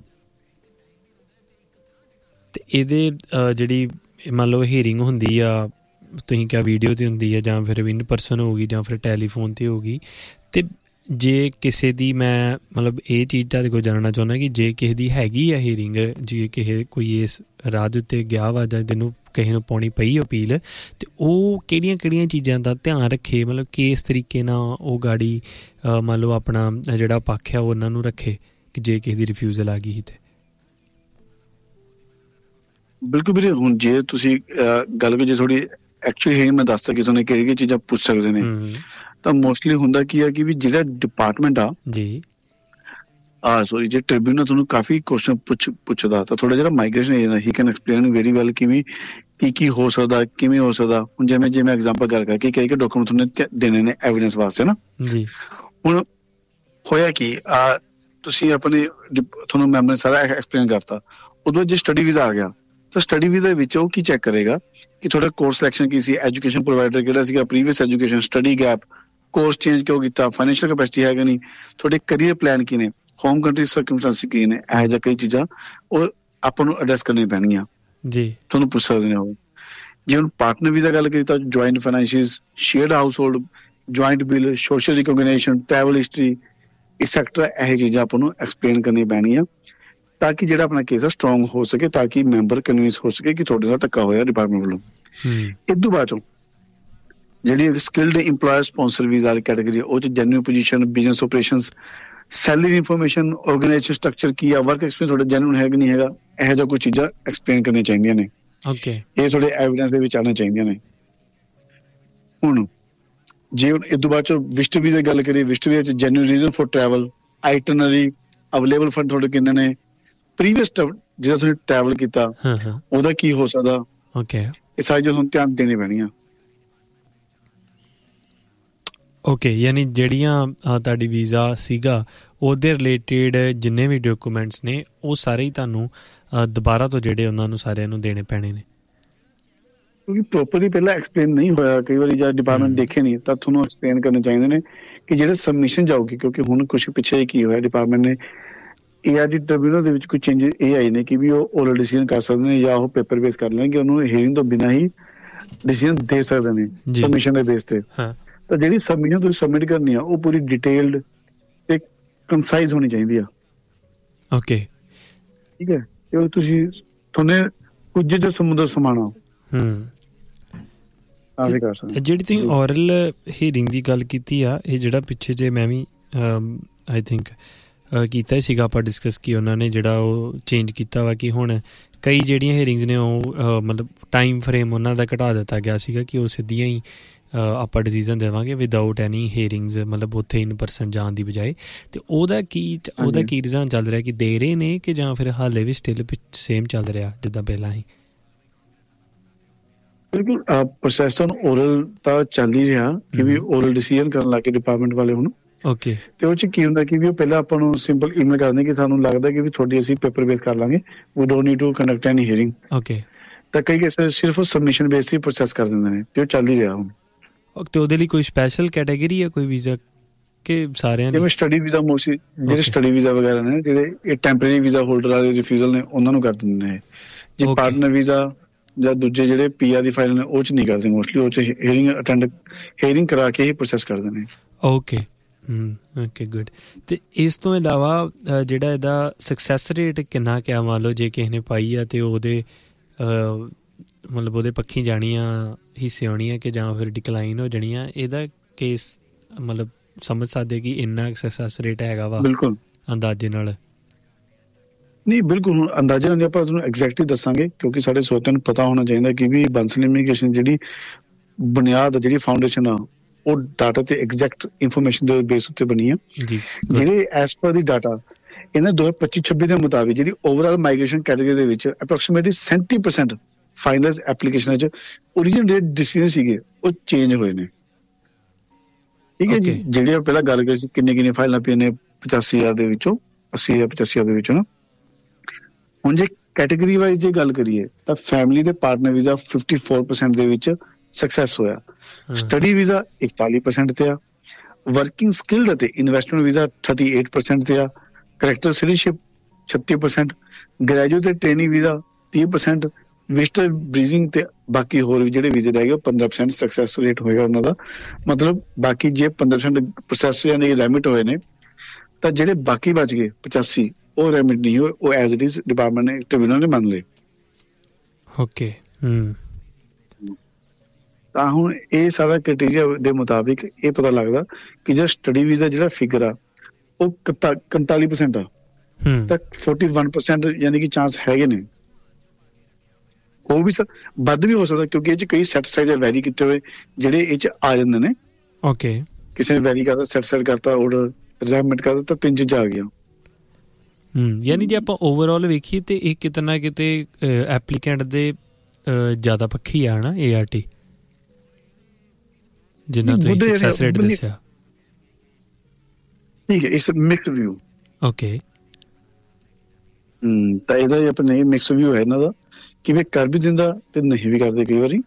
ਤੇ ਇਹਦੇ ਜਿਹੜੀ ਮੰਨ ਲਓ ਹੀਅਰਿੰਗ ਹੁੰਦੀ ਆ, ਤੁਸੀਂ ਕਿਹਾ ਵੀਡੀਓ 'ਤੇ ਹੁੰਦੀ ਆ ਜਾਂ ਫਿਰ ਇਨ ਪਰਸਨ ਹੋਊਗੀ ਜਾਂ ਫਿਰ ਟੈਲੀਫੋਨ 'ਤੇ ਹੋਊਗੀ, ਅਤੇ ਜੇ ਕਿਸੇ ਦੀ, ਮੈਂ ਮਤਲਬ ਇਹ ਚੀਜ਼ ਤੁਹਾਡੇ ਕੋਲ ਜਾਣਨਾ ਚਾਹੁੰਦਾ ਕਿ ਜੇ ਕਿਸੇ ਦੀ ਹੈਗੀ ਆ ਹੀਅਰਿੰਗ, ਜੇ ਕਿਸੇ ਕੋਈ ਇਸ ਰਾਹ ਦੇ ਉੱਤੇ ਗਿਆ ਵਾ ਜਾਂ ਜਿਹਨੂੰ ਕਿਸੇ ਨੂੰ ਪਾਉਣੀ ਪਈ ਅਪੀਲ, ਅਤੇ ਉਹ ਕਿਹੜੀਆਂ ਕਿਹੜੀਆਂ ਚੀਜ਼ਾਂ ਦਾ ਧਿਆਨ ਰੱਖੇ, ਮਤਲਬ ਕਿਸ ਤਰੀਕੇ ਨਾਲ ਉਹ ਗਾੜੀ ਮੰਨ ਲਓ ਆਪਣਾ ਜਿਹੜਾ ਪੱਖ ਆ ਉਹ ਉਹਨਾਂ ਨੂੰ ਰੱਖੇ ਕਿ ਜੇ ਕਿਸੇ ਦੀ ਰਿਫਿਊਜ਼ਲ ਆ ਗਈ ਸੀ? ਤੇ ਬਿਲਕੁਲ ਵੀਰੇ, ਹੁਣ ਜੇ ਤੁਸੀਂ ਗੱਲ ਕਰੀ ਜੇ ਥੋੜੀ ਐਕਚੁਅਲੀ ਹੈ, ਮੈਂ ਦੱਸਦਾ ਕਿ ਤੁਹਾਨੂੰ ਕਿਹੜੀਆਂ ਚੀਜ਼ਾਂ ਪੁੱਛ ਸਕਦੇ ਨੇ, ਤਾਂ ਮੋਸਟਲੀ ਹੁੰਦਾ ਕੀ ਆ ਕਿ ਵੀ ਜਿਹੜਾ ਡਿਪਾਰਟਮੈਂਟ ਆ ਜੀ ਆ ਸੋਰੀ ਜੇ ਟ੍ਰਿਬਿਊਨਲ ਤੁਹਾਨੂੰ ਕਾਫੀ ਕੁਐਸਚਨ ਪੁੱਛ ਪੁੱਛਦਾ ਤਾਂ ਥੋੜਾ ਜਿਹੜਾ migration agent he can explain very well ਕਿ ਵੀ ਕੀ ਕੀ ਹੋ ਸਕਦਾ, ਕਿਵੇਂ ਹੋ ਸਕਦਾ। ਹੁਣ ਜਿਵੇਂ ਜਿਵੇਂ ਐਗਜ਼ਾਮਪਲ ਗੱਲ ਕਰਕੇ ਕਈ ਕਈ ਡਾਕੂਮੈਂਟ ਤੁਹਾਨੂੰ ਦੇਣੇ ਨੇ ਐਵੀਡੈਂਸ ਵਾਸਤੇ ਨਾ ਜੀ। ਹੁਣ ਹੋਇਆ ਕਿ ਆ ਤੁਸੀਂ ਆਪਣੇ ਤੁਹਾਨੂੰ ਮੈਂਬਰ ਨੇ ਸਾਰਾ ਐਕਸਪਲੇਨ ਕਰਤਾ, ਉਦੋਂ ਜੇ ਸਟੱਡੀ ਵੀਜ਼ਾ ਆ ਗਿਆ ਤਾਂ ਸਟੱਡੀ ਵੀਜ਼ਾ ਵਿੱਚ ਉਹ ਕੀ ਚੈੱਕ ਕਰੇਗਾ ਕਿ ਤੁਹਾਡਾ ਕੋਰਸ ਸਿਲੈਕਸ਼ਨ ਕੀ ਸੀ, ਐਜੂਕੇਸ਼ਨ ਪ੍ਰੋਵਾਈਡਰ ਕਿਹੜਾ ਸੀਗਾ, previous education, study gap, course change ਕਿਉਂ ਕੀਤਾ, ਫਾਈਨੈਂਸ਼ੀਅਲ ਕੈਪੈਸਿਟੀ ਹੈ ਕਿ ਨਹੀਂ, ਤੁਹਾਡੇ ਕਰੀਅਰ ਪਲਾਨ ਕੀ ਨੇ, ਹੋਮ ਕੰਟਰੀ ਸਰਕਮਸਟੈਂਸ ਕੀ ਨੇ, ਇਹੋ ਜਿਹਾ ਕਈ ਚੀਜ਼ਾਂ ਉਹ ਆਪਾਂ ਨੂੰ ਐਡਰੈਸ ਕਰਨੀਆਂ ਪੈਣਗੀਆਂ ਜੀ, ਤੁਹਾਨੂੰ ਪੁੱਛ ਸਕਦੇ ਨੇ ਉਹ। ਜੇ ਹੁਣ ਪਾਰਟਨਰ ਵੀਜ਼ਾ ਗੱਲ ਕਰੀ ਤਾਂ joint ਫਾਈਨੈਂਸ਼ੀਅਸ, shared house hold, joint bill, social recognisation, travel history, etcetera, ਇਹੋ ਚੀਜ਼ਾਂ ਆਪਾਂ ਨੂੰ ਐਕਸਪਲੇਨ ਕਰਨੀਆਂ ਪੈਣਗੀਆਂ ਤਾਂ ਕਿ ਜਿਹੜਾ ਆਪਣਾ ਕੇਸ ਆ ਸਟਰੋਂਗ ਹੋ ਸਕੇ, ਤਾਂ ਕਿ ਮੈਂਬਰ ਕਨਵਿੰਸ ਹੋ ਸਕੇ ਕਿ ਤੁਹਾਡੇ ਨਾਲ ਧੱਕਾ ਹੋਇਆ ਡਿਪਾਰਟਮੈਂਟ ਵੱਲੋਂ। ਇਸ ਤੋਂ ਬਾਅਦ ਚੋਂ ਜਿਹੜੀ ਸਕਿਲਡ ਇੰਪਲਾਇਰ ਸਪਾਂਸਰ ਵੀਜ਼ਾ ਵਾਲੀ ਕੈਟਾਗਰੀ, ਉਹ 'ਚ genuine position, business ਓਪਰੇਸ਼ਨਸ, salary information, organisation structure ਕੀ ਆ, ਵਰਕ ਐਕਸਪੀਰੀਅੰਸ ਤੁਹਾਡਾ ਜੈਨੂਇਨ ਹੈ ਕਿ ਨਹੀਂ ਹੈਗਾ, ਇਹੋ ਜਿਹਾ ਕੋਈ ਚੀਜ਼ਾਂ ਐਕਸਪਲੇਨ ਕਰਨੀਆਂ ਚਾਹੀਦੀਆਂ ਨੇ। ਓਕੇ, ਇਹ ਤੁਹਾਡੇ ਐਵੀਡੈਂਸ ਦੇ ਵਿੱਚ ਆਉਣੀਆਂ ਚਾਹੀਦੀਆਂ ਨੇ। ਹੁਣ ਜੇ ਹੁਣ ਇਸ ਤੋਂ ਬਾਅਦ ਚੋਂ ਵਿਜ਼ਟਰ ਵੀਜ਼ਾ ਗੱਲ ਕਰੀਏ, ਵਿਜ਼ਟਰ ਵੀਜ਼ਾ 'ਚ genuine reason for travel, itinerary, available fund ਤੁਹਾਡੇ ਕਿੰਨੇ ਨੇ, ਪ੍ਰੀਵੀਅਸ ਜਿਹੜਾ ਤੁਸੀਂ ਟਰੈਵਲ ਕੀਤਾ ਉਹਦਾ ਕੀ ਹੋ ਸਕਦਾ। ਓਕੇ, ਇਹ ਸਾਰੀ ਚੀਜ਼ਾਂ ਤੁਹਾਨੂੰ ਧਿਆਨ ਦੇਣੀ ਪੈਣੀਆਂ। ਓਕੇ, ਯਾਨੀ ਜਿਹੜੀਆਂ ਤੁਹਾਡੀ ਵੀਜ਼ਾ ਸੀਗਾ ਉਹਦੇ ਰਿਲੇਟਿਡ ਜਿੰਨੇ ਵੀ ਡਾਕੂਮੈਂਟਸ ਨੇ ਉਹ ਸਾਰੇ ਹੀ ਤੁਹਾਨੂੰ ਦੁਬਾਰਾ ਤੋਂ ਜਿਹੜੇ ਉਹਨਾਂ ਨੂੰ ਸਾਰਿਆਂ ਨੂੰ ਦੇਣੇ ਪੈਣੇ ਨੇ, ਕਿਉਂਕਿ ਪ੍ਰੋਪਰਲੀ ਪਹਿਲਾਂ ਐਕਸਪਲੇਨ ਨਹੀਂ ਹੋਇਆ, ਕਈ ਵਾਰੀ ਜਾਂ ਡਿਪਾਰਟਮੈਂਟ ਦੇਖੇ ਨਹੀਂ, ਤਾਂ ਤੁਹਾਨੂੰ ਐਕਸਪਲੇਨ ਕਰਨੇ ਚਾਹੀਦੇ ਨੇ ਕਿ ਜਿਹੜੇ ਸਬਮਿਸ਼ਨ ਜਾਊਗੀ। ਕਿਉਂਕਿ ਹੁਣ ਕੁਛ ਪਿੱਛੇ ਕੀ ਹੋਇਆ, ਡਿਪਾਰਟਮੈਂਟ ਨੇ ਏ ਆਰ ਡੀ ਟ੍ਰਿਬਿਊਨਲ ਦੇ ਵਿੱਚ ਕੋਈ ਚੇਂਜਸ ਇਹ ਆਏ ਨੇ ਕਿ ਵੀ ਉਹ ਓਰਲ ਡਿਸੀਜਨ ਕਰ ਸਕਦੇ ਨੇ ਜਾਂ ਉਹ ਪੇਪਰ ਬੇਸ ਕਰ ਲੈਣਗੇ, ਉਹਨੂੰ ਹੀਅਰਿੰਗ ਤੋਂ ਬਿਨਾਂ ਹੀ ਡਿਸੀਜਨ ਦੇ ਸਕਦੇ ਨੇ ਸਬਮਿਸ਼ਨ ਦੇ ਬੇਸ ਤੇ। ਤਾਂ ਜਿਹੜੀ ਸਬਮਿਸ਼ਨ ਤੁਸੀਂ ਸਬਮਿਟ ਕਰਨੀ ਆ ਉਹ ਪੂਰੀ ਡਿਟੇਲਡ ਤੇ ਕੰਸਾਈਜ਼ ਹੋਣੀ ਚਾਹੀਦੀ ਆ। ਓਕੇ, ਠੀਕ ਹੈ। ਤੇ ਤੁਸੀਂ ਤੁਹਾਨੇ ਕੁਝ ਜਿਹਾ ਸਮੁੰਦਰ ਸਮਾਣਾ ਹੂੰ ਆਵੇ ਕਰ ਸਕਦੇ। ਜਿਹੜੀ ਤੁਸੀਂ ਓਰਲ ਹੀਅਰਿੰਗ ਦੀ ਗੱਲ ਕੀਤੀ ਆ, ਇਹ ਜਿਹੜਾ ਪਿੱਛੇ ਜੇ ਮੈਂ ਵੀ ਆਈ ਥਿੰਕ ਕੀਤਾ ਹੀ ਸੀਗਾ ਆਪਾਂ ਡਿਸਕਸ, ਕਿ ਉਹਨਾਂ ਨੇ ਜਿਹੜਾ ਉਹ ਚੇਂਜ ਕੀਤਾ ਵਾ ਕਿ ਹੁਣ ਕਈ ਜਿਹੜੀਆਂ ਹੀਅਰਿੰਗਸ ਨੇ ਉਹ ਮਤਲਬ ਟਾਈਮ ਫਰੇਮ ਉਹਨਾਂ ਦਾ ਘਟਾ ਦਿੱਤਾ ਗਿਆ ਸੀਗਾ ਕਿ ਉਹ ਸਿੱਧੀਆਂ ਹੀ ਆਪਾਂ ਡਿਸੀਜ਼ਨ ਦੇਵਾਂਗੇ ਵਿਦਆਊਟ ਐਨੀ ਹੀਅਰਿੰਗਸ, ਮਤਲਬ ਉੱਥੇ ਇਨ ਪਰਸਨ ਜਾਣ ਦੀ ਬਜਾਏ। ਅਤੇ ਉਹਦਾ ਕੀ ਉਹਦਾ ਕੀ ਰੁਝਾਨ ਚੱਲ ਰਿਹਾ, ਕਿ ਦੇ ਰਹੇ ਨੇ ਕਿ ਜਾਂ ਫਿਰ ਹਾਲੇ ਵੀ ਸਟਿਲ ਸੇਮ ਚੱਲ ਰਿਹਾ ਜਿੱਦਾਂ ਪਹਿਲਾਂ ਹੀ? ਬਿਲਕੁਲ, ਪ੍ਰੋਸੈਸ ਤਾਂ ਓਰਲ ਤਾਂ ਚੱਲ ਹੀ ਰਿਹਾ ਕਿ ਵੀ ਓਰਲ ਡਿਸੀਜਨ ਕਰਨ ਲੱਗ ਕੇ ਡਿਪਾਰਟਮੈਂਟ ਵਾਲੇ ਹੁਣ। ਓਕੇ, ਤੇ ਉਹ 'ਚ ਕੀ ਹੁੰਦਾ ਕਿ ਵੀ ਉਹ ਪਹਿਲਾਂ ਆਪਾਂ ਨੂੰ ਸਿੰਪਲ ਈਮੇਲ ਕਰਦੇ ਕਿ ਸਾਨੂੰ ਲੱਗਦਾ ਕਿ ਵੀ ਤੁਹਾਡੀ ਅਸੀਂ ਪੇਪਰ ਬੇਸ ਕਰ ਲਾਂਗੇ, we don't need to conduct any hearing. Okay, ਤਾਂ ਕਈ ਕੇਸ ਸਿਰਫ ਸਬਮਿਸ਼ਨ ਬੇਸ ਤੇ ਪ੍ਰੋਸੈਸ ਕਰ ਦਿੰਦੇ ਨੇ ਤੇ ਉਹ ਚੱਲ ਹੀ ਰਿਹਾ ਹੁਣ। ਤੇ ਉਹਦੇ ਲਈ ਕੋਈ ਸਪੈਸ਼ਲ ਕੈਟਾਗਰੀ ਹੈ ਕੋਈ ਵੀਜ਼ਾ ਕਿ ਸਾਰਿਆਂ ਜਿਵੇਂ ਸਟੱਡੀ ਵੀਜ਼ਾ ਮੋਸਟਲੀ ਜਿਹੜੇ ਸਟੱਡੀ ਵੀਜ਼ਾ ਵਗੈਰਾ ਨੇ, ਜਿਹੜੇ ਇਹ ਟੈਂਪਰੇਰੀ ਵੀਜ਼ਾ ਹੋਲਡਰ ਵਾਲੇ ਰਿਫਿਊਜ਼ਲ ਨੇ ਉਹਨਾਂ ਨੂੰ ਕਰ ਦਿੰਦੇ ਨੇ। ਜੇ ਪਾਰਟਨਰ ਵੀਜ਼ਾ ਜਾਂ ਦੂਜੇ ਜਿਹੜੇ ਪੀ ਆਰ ਦੀ ਫਾਈਲ ਨੇ ਉਹ 'ਚ ਨਹੀਂ ਕਰਦੇ ਮੋਸਟਲੀ, ਉਹ 'ਚ ਹੀਅਰਿੰਗ ਅਟੈਂਡ ਹੀਅਰਿੰਗ ਕਰਾ ਕੇ ਹੀ ਪ੍ਰੋਸੈਸ ਕਰਦੇ ਨੇ। Okay okay good. ਅਤੇ ਇਸ ਤੋਂ ਇਲਾਵਾ ਜਿਹੜਾ ਇਹਦਾ ਸਕਸੈਸ ਰੇਟ ਕਿੰਨਾ ਕੁ ਆ? ਮੰਨ ਲਓ ਜੇ ਕਿਸੇ ਨੇ ਪਾਈ ਆ ਅਤੇ ਉਹਦੇ ਮਤਲਬ ਉਹਦੇ ਪੱਖੀ ਜਾਣੀਆਂ ਹਿੱਸੇ ਆਉਣੀ ਆ ਕਿ ਜਾਂ ਫਿਰ ਡਿਕਲਾਈਨ ਹੋ ਜਾਣੀਆਂ, ਇਹਦਾ ਕੇਸ ਮਤਲਬ ਸਮਝ ਸਕਦੇ ਕਿ ਇੰਨਾ ਸਕਸੈਸ ਰੇਟ ਹੈਗਾ ਵਾ? ਬਿਲਕੁਲ, ਅੰਦਾਜ਼ੇ ਨਾਲ। ਨਹੀਂ ਬਿਲਕੁਲ ਹੁਣ ਅੰਦਾਜ਼ਾ ਨਹੀਂ ਆਪਾਂ ਤੁਹਾਨੂੰ ਐਗਜ਼ੈਕਟਲੀ ਦੱਸਾਂਗੇ ਕਿਉਂਕਿ ਸਾਡੇ ਸਰੋਤਿਆਂ ਨੂੰ ਪਤਾ ਹੋਣਾ ਚਾਹੀਦਾ ਕਿ ਵੀ ਬਾਂਸਲ ਇਮੀਗ੍ਰੇਸ਼ਨ ਜਿਹੜੀ ਬੁਨਿਆਦ ਜਿਹੜੀ ਫਾਊਂਡੇਸ਼ਨ ਆ ਉਹ ਡਾਟਾ ਤੇ ਐਗਜ਼ੈਕਟ ਇਨਫੋਰਮੇਸ਼ਨ ਦੇ ਬੇਸ ਉੱਤੇ ਬਣੀ ਆ ਜਿਹੜੇ ਐਸ ਪਰ ਦੀ ਡਾਟਾ ਇਹਨਾਂ ਦੋ ਹਜ਼ਾਰ ਪੱਚੀ ਛੱਬੀ ਦੇ ਮੁਤਾਬਿਕ ਜਿਹੜੀ ਓਵਰਆਲ ਮਾਈਗ੍ਰੇਸ਼ਨ ਕੈਟੇਗਰੀ ਦੇ ਵਿੱਚ ਅਪਰੋਕਸੀਮੇਟਲੀ ਸੈਂਤੀ ਪਰਸੈਂਟ ਫਾਈਨਲ ਐਪਲੀਕੇਸ਼ਨਾਂ 'ਚ ਓਰੀਜਨਲ ਜਿਹੜੇ ਡਿਸੀਜਨ ਸੀਗੇ ਉਹ ਚੇਂਜ ਹੋਏ ਨੇ। ਠੀਕ ਹੈ ਜੀ, ਜਿਹੜੀ ਆਪਾਂ ਪਹਿਲਾਂ ਗੱਲ ਕਰੀ ਸੀ ਕਿੰਨੇ ਕਿੰਨੇ ਫਾਈਲਾਂ ਪਈਆਂ ਨੇ ਪਚਾਸੀ ਹਜ਼ਾਰ ਦੇ ਵਿੱਚੋਂ ਅੱਸੀ ਹਜ਼ਾਰ ਪਚਾਸੀ ਹਜ਼ਾਰ ਦੇ ਵਿੱਚੋਂ ਨਾ। ਹੁਣ ਜੇ ਕੈਟੇਗਰੀ ਵਾਈਜ਼ ਜੇ ਗੱਲ ਕਰੀਏ ਤਾਂ ਫੈਮਿਲੀ ਦੇ partner visa fifty four percent ਦੇ ਵਿੱਚ ਸਕਸੈਸ ਹੋਇਆ, ਸਟੱਡੀ ਵੀਜ਼ਾ ਇਕਤਾਲੀ ਪਰਸੈਂਟ ਤੇ ਆ, ਵਰਕਿੰਗ ਸਕਿੱਲਡ ਅਤੇ investment visa thirty eight percent ਤੇ ਆ, ਕਰੈਕਟਰ ਸਿਟੀਜ਼ਨਸ਼ਿਪ ਛੱਤੀ ਪਰਸੈਂਟ, ਗ੍ਰੈਜੂਏਟ ਤੇ ਟ੍ਰੇਨਿੰਗ ਵੀਜ਼ਾ ਤੀਹ ਪਰਸੈਂਟ, ਵਿਜ਼ਟਰ ਬ੍ਰੀਜ਼ਿੰਗ ਤੇ ਬਾਕੀ ਹੋਰ ਵੀ ਜਿਹੜੇ ਵੀਜ਼ੇ ਰਹਿ ਗਏ ਪੰਦਰਾਂ ਪਰਸੈਂਟ ਸਕਸੈਸ ਰੇਟ ਹੋਏਗਾ ਉਹਨਾਂ ਦਾ। ਮਤਲਬ ਬਾਕੀ ਜੇ ਪੰਦਰਾਂ ਪਰਸੈਂਟ ਪ੍ਰੋਸੈਸ ਯਾਨੀ ਰੈਮਿਟ ਹੋਏ ਨੇ ਤਾਂ ਜਿਹੜੇ ਬਾਕੀ ਬਚ ਗਏ ਪਚਾਸੀ ਉਹ ਰੈਮਿਟ ਨਹੀਂ ਹੋਏ, ਉਹ ਐਜ਼ ਇਟ ਇਜ਼ ਡਿਪਾਰਟਮੈਂਟ ਨੇ ਟ੍ਰਿਬਿਊਨਲ ਨੇ ਮੰਨ ਲਏ। ਓਕੇ ਹੂੰ ਤਾਂ ਹੁਣ ਇਹ ਸਾਰਾ ਕ੍ਰਾਈਟੇਰੀਆ ਦੇ ਮੁਤਾਬਿਕ ਇਹ ਪਤਾ ਲੱਗਦਾ ਕਿ ਜਿਹੜਾ ਸਟੱਡੀ ਵੀਜ਼ਾ ਜਿਹੜਾ ਫਿਗਰ ਆ ਉਹ ਇਕਤਾਲੀ ਪਰਸੈਂਟ ਆ ਤਾਂ ਫੋਰਟੀ ਵਨ ਪਰਸੈਂਟ ਯਾਨੀ ਕਿ ਚਾਂਸ ਹੈਗੇ ਨੇ। ਉਹ ਵੀ ਸਰ ਵੱਧ ਵੀ ਹੋ ਸਕਦਾ ਕਿਉਂਕਿ ਇਹ 'ਚ ਕਈ ਸੈਟ ਸਾਈਡ ਵੈਰੀ ਕੀਤੇ ਹੋਏ ਜਿਹੜੇ ਇਹ 'ਚ ਆ ਜਾਂਦੇ ਨੇ। ਓਕੇ ਕਿਸੇ ਨੇ ਵੈਰੀ ਕਰਦਾ ਸੈਟ ਸਾਈਡ ਕਰਤਾ ਆਰਡਰ ਰੈਮਿਟ ਕਰਦਾ ਤਾਂ ਤਿੰਨ ਚੀਜ਼ਾਂ ਆ ਗਈਆਂ। ਹੂੰ ਯਾਨੀ ਜੇ ਆਪਾਂ ਓਵਰਆਲ ਵੇਖੀਏ ਤੇ ਇਹ ਕਿਤੇ ਨਾ ਕਿਤੇ ਐਪਲੀਕੈਂਟ ਦੇ ਜ਼ਿਆਦਾ ਪੱਖੀ ਆ ਨਾ ਏ ਆਰ ਟੀ ਜਿੰਨਾ ਤੁਸੀਂ ਸਕਸੈਸ ਰੇਟ ਦੱਸਿਆ। ਠੀਕ ਹੈ ਇਸ ਮਿਕਸ ਵਿਊ। ਓਕੇ ਹੂੰ ਤਾਂ ਇਹਦਾ ਆਪਣੇ ਮਿਕਸ ਵਿਊ ਹੈ ਇਹਨਾਂ ਦਾ ਕਿਵੇਂ ਕਰ ਵੀ ਦਿੰਦਾ ਤੇ ਨਹੀਂ ਵੀ ਕਰਦੇ ਕਈ ਵਾਰੀ।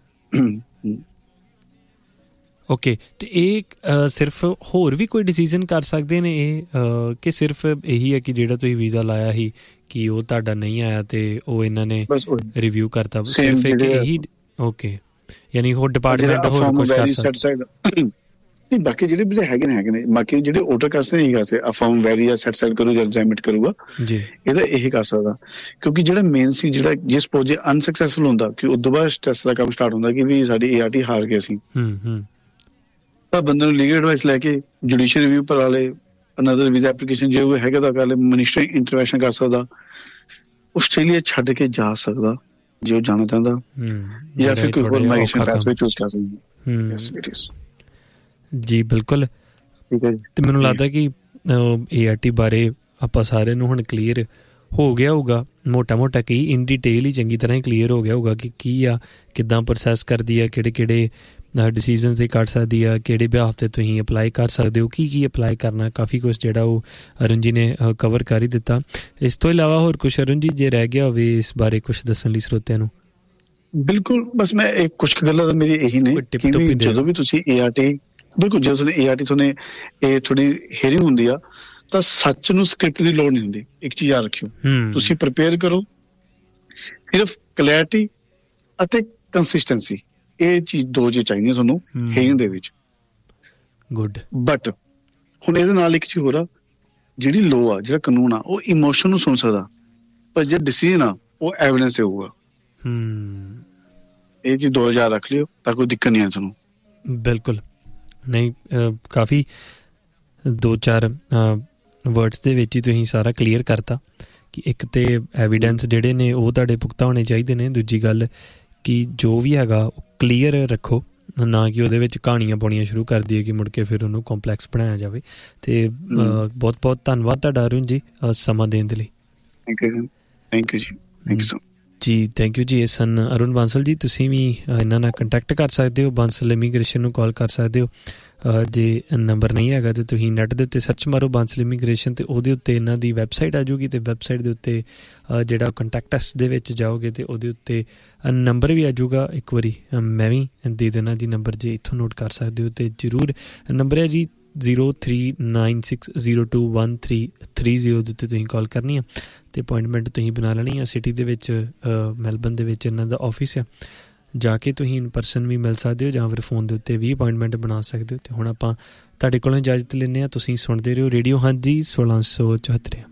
ਓਕੇ ਤੇ ਇਹ ਸਿਰਫ ਹੋਰ ਵੀ ਕੋਈ ਡਿਸੀਜ਼ਨ ਕਰ ਸਕਦੇ ਨੇ ਇਹ ਕਿ ਸਿਰਫ ਇਹੀ ਹੈ ਕਿ ਜਿਹੜਾ ਤੁਸੀਂ ਵੀਜ਼ਾ ਲਾਇਆ ਸੀ ਕਿ ਉਹ ਤੁਹਾਡਾ ਨਹੀਂ ਆਇਆ ਤੇ ਉਹ ਇਹਨਾਂ ਨੇ ਰਿਵਿਊ ਕਰਤਾ ਸਿਰਫ ਇੱਕ ਇਹੀ? ਓਕੇ ਯਾਨੀ ਹੋਰ ਡਿਪਾਰਟਮੈਂਟ ਹੋਰ ਕੁਝ ਕਰ ਸਕਦਾ? ਬਾਕੀ ਜਿਹੜੇ ਵੀਜ਼ੇ ਹੈਗੇ ਨੇ ਹੈਗੇ ਨੇ ਬਾਕੀ ਜਿਹੜੇ ਆਰਡਰ ਕਰ ਸਕਦੇ ਨਹੀਂ ਕਰ ਸਕਦੇ ਅਫਰਮ ਵੈਰੀ ਜਾਂ ਸੈਟ ਸੈਟ ਕਰੂ ਜਾਂ ਰੈਮਿਟ ਕਰੂਗਾ ਜੀ ਇਹਦਾ ਇਹੀ ਕਰ ਸਕਦਾ ਕਿਉਂਕਿ ਜਿਹੜਾ ਮੇਨ ਸੀ ਜਿਹੜਾ ਜੇ ਸਪੋਜ਼ ਜੇ ਅਨਸਕਸੈਸਫੁਲ ਹੁੰਦਾ ਕਿ ਉਸ ਤੋਂ ਬਾਅਦ ਸਟ੍ਰੈਸ ਦਾ ਕੰਮ ਸਟਾਰਟ ਹੁੰਦਾ ਕਿ ਵੀ ਸਾਡੀ ਏ ਆਰ ਟੀ ਹਾਰ ਗਏ ਸੀ ਤਾਂ ਬੰਦੇ ਨੂੰ ਲੀਗਲ ਐਡਵਾਈਸ ਲੈ ਕੇ ਜੁਡੀਸ਼ੀਅਲ ਰਿਵਿਊ ਕਰਾ ਲੇ ਅਨਦਰ ਵੀਜ਼ਾ ਐਪਲੀਕੇਸ਼ਨ ਜੇ ਉਹ ਹੈਗਾ ਤਾਂ ਕਰ ਲੇ ਮਿਨਿਸਟਰੀ ਇੰਟਰਵੈਂਸ਼ਨ ਕਰ ਸਕਦਾ ਆਸਟ੍ਰੇਲੀਆ ਛੱਡ ਕੇ ਜਾ ਸਕਦਾ ਜੇ ਉਹ ਜਾਣਾ ਚਾਹੁੰਦਾ ਜਾਂ ਫਿਰ ਕੋਈ ਹੋਰ ਮਾਈਗ੍ਰੇਸ਼ਨ ਪੈਥਵੇ ਚੂਜ਼ ਕਰ ਸਕਦਾ। ਜੀ ਬਿਲਕੁਲ ਤੇ ਮੈਨੂੰ ਲੱਗਦਾ ਕਿ ਏ ਆਰ ਟੀ ਬਾਰੇ ਆਪਾਂ ਸਾਰਿਆਂ ਨੂੰ ਹੁਣ ਕਲੀਅਰ ਹੋ ਗਿਆ ਹੋਊਗਾ ਮੋਟਾ ਮੋਟਾ ਕੀ ਇਨ ਡਿਟੇਲ ਹੀ ਚੰਗੀ ਤਰ੍ਹਾਂ ਹੀ ਕਲੀਅਰ ਹੋ ਗਿਆ ਹੋਊਗਾ ਕਿ ਕੀ ਆ ਕਿੱਦਾਂ ਪ੍ਰੋਸੈਸ ਕਰਦੀ ਆ ਕਿਹੜੇ ਕਿਹੜੇ ਡਿਸੀਜ਼ਨਸ ਇਹ ਕੱਢ ਸਕਦੀ ਆ ਕਿਹੜੇ ਬਿਹਾਫ 'ਤੇ ਤੁਸੀਂ ਅਪਲਾਈ ਕਰ ਸਕਦੇ ਹੋ ਕੀ ਕੀ ਅਪਲਾਈ ਕਰਨਾ ਕਾਫੀ ਕੁਛ ਜਿਹੜਾ ਉਹ ਅਰੁਣ ਜੀ ਨੇ ਕਵਰ ਕਰ ਹੀ ਦਿੱਤਾ। ਇਸ ਤੋਂ ਇਲਾਵਾ ਹੋਰ ਕੁਛ ਅਰੁਣ ਜੀ ਜੇ ਰਹਿ ਗਿਆ ਹੋਵੇ ਇਸ ਬਾਰੇ ਕੁਛ ਦੱਸਣ ਲਈ ਸਰੋਤਿਆਂ ਨੂੰ? ਬਿਲਕੁਲ ਬਸ ਮੈਂ ਇੱਕ ਕੁਛ ਗੱਲਾਂ ਤਾਂ ਮੇਰੀ ਇਹੀ ਨੇ ਕਿ ਜਦੋਂ ਵੀ ਤੁਸੀਂ ਏ ਆਰ ਟੀ ਬਿਲਕੁਲ ਜਦੋਂ ਤੁਹਾਨੂੰ ਏ ਆਰ ਟੀ ਤੁਹਾਨੂੰ ਇਹ ਥੋੜੀ ਹੀਅਰਿੰਗ ਹੁੰਦੀ ਆ ਤਾਂ ਸੱਚ ਨੂੰ ਸਕ੍ਰਿਪਟ ਦੀ ਲੋੜ ਨਹੀਂ ਹੁੰਦੀ। ਇੱਕ ਚੀਜ਼ ਯਾਦ ਰੱਖਿਓ ਤੁਸੀਂ ਪ੍ਰੀਪੇਅਰ ਕਰੋ ਸਿਰਫ ਕਲੈਰਿਟੀ ਅਤੇ ਕੰਸਿਸਟੈਂਸੀ ਇਹ ਚੀਜ਼ ਦੋ ਚੀਜ਼ ਚਾਹੀਦੀਆਂ ਤੁਹਾਨੂੰ ਹੀਅਰਿੰਗ ਦੇ ਵਿੱਚ। ਗੁੱਡ ਬਟ ਹੁਣ ਇਹਦੇ ਨਾਲ ਇੱਕ ਚੀਜ਼ ਹੋਰ ਆ ਜਿਹੜੀ ਲੋ ਆ ਜਿਹੜਾ ਕਾਨੂੰਨ ਆ ਉਹ ਇਮੋਸ਼ਨ ਨੂੰ ਸੁਣ ਸਕਦਾ ਪਰ ਜਿਹੜਾ ਡਿਸੀਜ਼ਨ ਆ ਉਹ ਐਵੀਡੈਂਸ ਤੇ ਹੋਊਗਾ। ਇਹ ਚੀਜ਼ ਦੋ ਹਜ਼ਾਰ ਰੱਖ ਲਿਓ ਤਾਂ ਕੋਈ ਦਿੱਕਤ ਨਹੀਂ ਆ ਤੁਹਾਨੂੰ। ਬਿਲਕੁਲ ਨਹੀਂ ਕਾਫੀ ਦੋ ਚਾਰ ਵਰਡਸ ਦੇ ਵਿੱਚ ਹੀ ਤੁਸੀਂ ਸਾਰਾ ਕਲੀਅਰ ਕਰਤਾ ਕਿ ਇੱਕ ਤਾਂ ਐਵੀਡੈਂਸ ਜਿਹੜੇ ਨੇ ਉਹ ਤੁਹਾਡੇ ਪੁਖਤਾ ਹੋਣੇ ਚਾਹੀਦੇ ਨੇ। ਦੂਜੀ ਗੱਲ ਕਿ ਜੋ ਵੀ ਹੈਗਾ ਉਹ ਕਲੀਅਰ ਰੱਖੋ ਨਾ ਕਿ ਉਹਦੇ ਵਿੱਚ ਕਹਾਣੀਆਂ ਪਾਉਣੀਆਂ ਸ਼ੁਰੂ ਕਰ ਦਈਏ ਕਿ ਮੁੜ ਕੇ ਫਿਰ ਉਹਨੂੰ ਕੰਪਲੈਕਸ ਬਣਾਇਆ ਜਾਵੇ। ਅਤੇ ਬਹੁਤ ਬਹੁਤ ਧੰਨਵਾਦ ਤੁਹਾਡਾ ਅਰੁਣ ਜੀ ਸਮਾਂ ਦੇਣ ਦੇ ਲਈ। ਥੈਂਕ ਯੂ ਥੈਂਕ ਯੂ ਜੀ ਥੈਂਕ ਯੂ ਸੋ ਜੀ ਥੈਂਕ ਯੂ ਜੀ। ਇਹ ਸਨ ਅਰੁਣ ਬਾਂਸਲ ਜੀ। ਤੁਸੀਂ ਵੀ ਇਹਨਾਂ ਨਾਲ ਕੰਟੈਕਟ ਕਰ ਸਕਦੇ ਹੋ ਬਾਂਸਲ ਇਮੀਗ੍ਰੇਸ਼ਨ ਨੂੰ ਕਾਲ ਕਰ ਸਕਦੇ ਹੋ। ਜੇ ਨੰਬਰ ਨਹੀਂ ਹੈਗਾ ਤਾਂ ਤੁਸੀਂ ਨੈੱਟ ਦੇ ਉੱਤੇ ਸਰਚ ਮਾਰੋ ਬਾਂਸਲ ਇਮੀਗ੍ਰੇਸ਼ਨ ਅਤੇ ਉਹਦੇ ਉੱਤੇ ਇਹਨਾਂ ਦੀ ਵੈਬਸਾਈਟ ਆ ਜਾਊਗੀ ਅਤੇ ਵੈਬਸਾਈਟ ਦੇ ਉੱਤੇ ਜਿਹੜਾ ਕੰਟੈਕਟ ਅਸ ਦੇ ਵਿੱਚ ਜਾਓਗੇ ਅਤੇ ਉਹਦੇ ਉੱਤੇ ਨੰਬਰ ਵੀ ਆ ਜਾਊਗਾ। ਇੱਕ ਵਾਰੀ ਮੈਂ ਵੀ ਦੇ ਦੇਣਾ ਜੀ ਨੰਬਰ ਜੇ ਇੱਥੋਂ ਨੋਟ ਕਰ ਸਕਦੇ ਹੋ ਅਤੇ ਜ਼ਰੂਰ ਨੰਬਰ ਹੈ ਜੀ zero three nine six zero two one three three zero ਦੇ ਉੱਤੇ ਤੁਸੀਂ ਕਾਲ ਕਰਨੀ ਆ ਅਤੇ ਅਪੋਇੰਟਮੈਂਟ ਤੁਸੀਂ ਬਣਾ ਲੈਣੀ ਆ। ਸਿਟੀ ਦੇ ਵਿੱਚ ਮੈਲਬਨ ਦੇ ਵਿੱਚ ਇਹਨਾਂ ਦਾ ਆਫਿਸ ਆ ਜਾ ਕੇ ਤੁਸੀਂ ਇਨ ਪਰਸਨ ਵੀ ਮਿਲ ਸਕਦੇ ਹੋ ਜਾਂ ਫਿਰ ਫੋਨ ਦੇ ਉੱਤੇ ਵੀ ਅਪੋਇੰਟਮੈਂਟ ਬਣਾ ਸਕਦੇ ਹੋ। ਅਤੇ ਹੁਣ ਆਪਾਂ ਤੁਹਾਡੇ ਕੋਲੋਂ ਇਜਾਜ਼ਤ ਲੈਂਦੇ ਹਾਂ। ਤੁਸੀਂ ਸੁਣਦੇ ਰਹੋ ਰੇਡੀਓ ਹਾਂਜੀ ਸੋਲਾਂ ਸੌ ਚੁਹੱਤਰ।